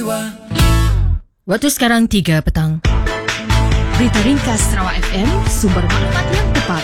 Peristiwa. Waktu sekarang 3 petang. Berita ringkas Sarawak FM, sumber maklumat yang tepat.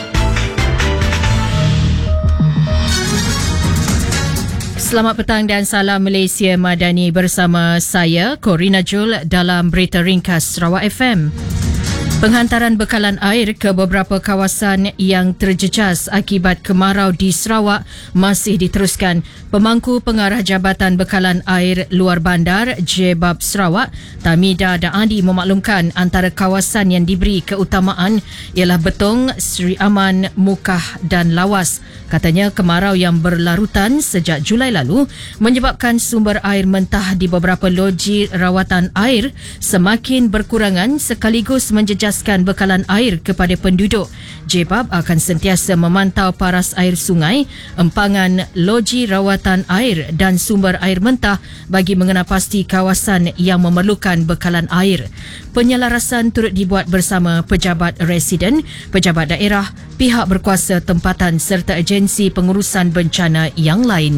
Selamat petang dan salam Malaysia Madani bersama saya, Corina Jul dalam Berita Ringkas Sarawak FM. Penghantaran bekalan air ke beberapa kawasan yang terjejas akibat kemarau di Sarawak masih diteruskan. Pemangku pengarah Jabatan Bekalan Air Luar Bandar Jebab Sarawak, Tamida Daadi memaklumkan antara kawasan yang diberi keutamaan ialah Betong, Seri Aman, Mukah dan Lawas. Katanya kemarau yang berlarutan sejak Julai lalu menyebabkan sumber air mentah di beberapa loji rawatan air semakin berkurangan sekaligus menjejaskan bekalan air kepada penduduk. Jebab akan sentiasa memantau paras air sungai, empangan loji rawatan air dan sumber air mentah bagi mengenal pasti kawasan yang memerlukan bekalan air. Penyelarasan turut dibuat bersama pejabat residen, pejabat daerah, pihak berkuasa tempatan serta agensi pengurusan bencana yang lain.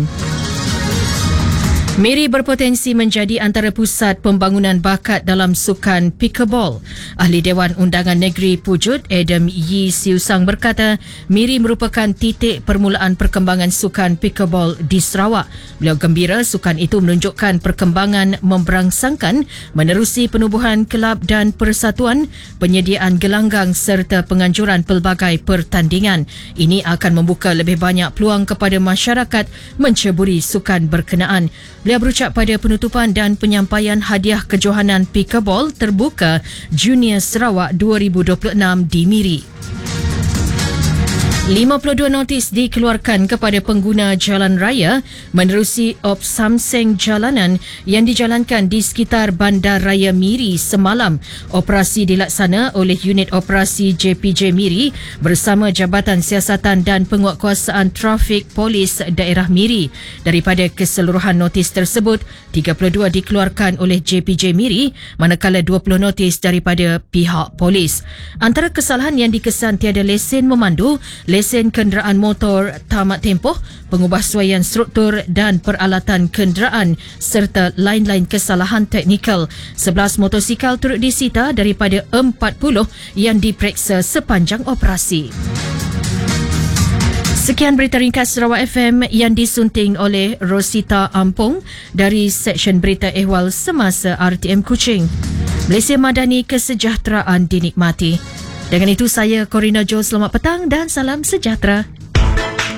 Miri berpotensi menjadi antara pusat pembangunan bakat dalam sukan pickleball. Ahli Dewan Undangan Negeri Pujut, Adam Yee Siu Sang berkata, Miri merupakan titik permulaan perkembangan sukan pickleball di Sarawak. Beliau gembira sukan itu menunjukkan perkembangan memberangsangkan menerusi penubuhan kelab dan persatuan, penyediaan gelanggang serta penganjuran pelbagai pertandingan. Ini akan membuka lebih banyak peluang kepada masyarakat menceburi sukan berkenaan. Beliau berucap pada penutupan dan penyampaian hadiah kejohanan pickleball terbuka Junior Sarawak 2026 di Miri. 52 notis dikeluarkan kepada pengguna jalan raya menerusi opsamseng jalanan yang dijalankan di sekitar Bandar Raya Miri semalam. Operasi dilaksana oleh Unit Operasi JPJ Miri bersama Jabatan Siasatan dan Penguatkuasaan Trafik Polis Daerah Miri. Daripada keseluruhan notis tersebut, 32 dikeluarkan oleh JPJ Miri manakala 20 notis daripada pihak polis. Antara kesalahan yang dikesan tiada lesen memandu, lesen kenderaan motor tamat tempoh, pengubahsuaian struktur dan peralatan kenderaan serta lain-lain kesalahan teknikal. 11 motosikal turut disita daripada 40 yang diperiksa sepanjang operasi. Sekian Berita Ringkas Sarawak FM yang disunting oleh Rosita Ampong dari Seksyen Berita Ehwal Semasa RTM Kuching. Malaysia Madani, kesejahteraan dinikmati. Dengan itu saya Corina Jo, selamat petang dan salam sejahtera.